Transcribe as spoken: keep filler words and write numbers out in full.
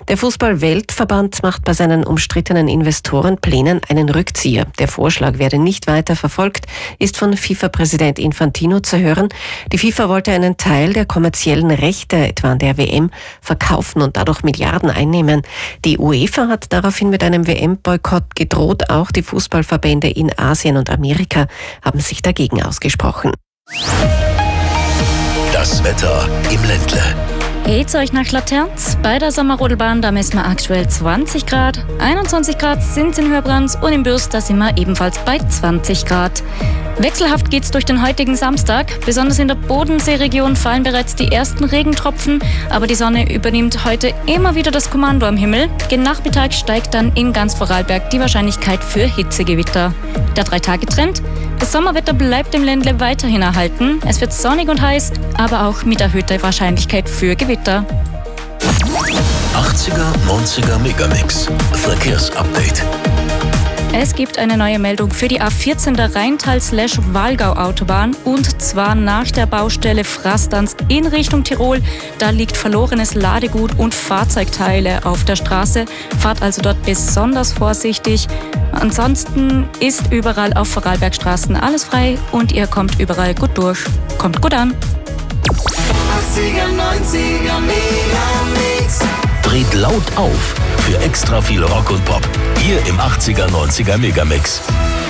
Der Fußball-Weltverband macht bei seinen umstrittenen Investorenplänen einen Rückzieher. Der Vorschlag werde nicht weiter verfolgt, ist von FIFA-Präsident Infantino zu hören. Die FIFA wollte einen Teil der kommerziellen Rechte, etwa an der W M, verkaufen und dadurch Milliarden einnehmen. Die UEFA hat daraufhin mit einem W M-Boykott gedroht. Auch die Fußballverbände in Asien und Amerika haben sich dagegen ausgesprochen. Das Wetter im Ländle. Geht's euch nach Laterns? Bei der Sommerrodelbahn, da messen wir aktuell zwanzig Grad. einundzwanzig Grad sind's in Hörbrands und in Bürst, da sind wir ebenfalls bei zwanzig Grad. Wechselhaft geht's durch den heutigen Samstag. Besonders in der Bodenseeregion fallen bereits die ersten Regentropfen, aber die Sonne übernimmt heute immer wieder das Kommando am Himmel. Gegen Nachmittag steigt dann in ganz Vorarlberg die Wahrscheinlichkeit für Hitzegewitter. Der Drei-Tage-Trend: Das Sommerwetter bleibt im Ländle weiterhin erhalten. Es wird sonnig und heiß, aber auch mit erhöhter Wahrscheinlichkeit für Gewitter. achtziger, neunziger Megamix. Verkehrsupdate. Es gibt eine neue Meldung für die A vierzehn der Rheintal-Walgau-Autobahn und zwar nach der Baustelle Frastanz in Richtung Tirol. Da liegt verlorenes Ladegut und Fahrzeugteile auf der Straße. Fahrt also dort besonders vorsichtig. Ansonsten ist überall auf Vorarlbergstraßen alles frei und ihr kommt überall gut durch. Kommt gut an. achtziger, neunziger Megamix. Dreht laut auf für extra viel Rock und Pop. Hier im achtziger, neunziger Megamix.